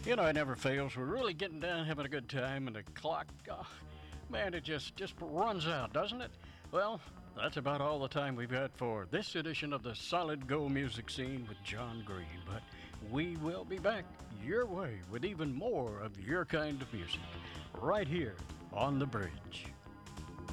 You know, it never fails. We're really getting down, having a good time, and the clock, man, it just runs out, doesn't it? Well, that's about all the time we've got for this edition of the Solid Gold Music Scene with John Green. But we will be back your way with even more of your kind of music right here on the bridge.